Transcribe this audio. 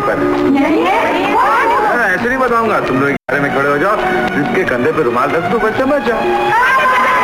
पर ऐसे नहीं बताऊंगा। तुम लोग बारे में खड़े हो जाओ, जिसके कंधे पे रुमाल रख दो बच्चा बच जाओ।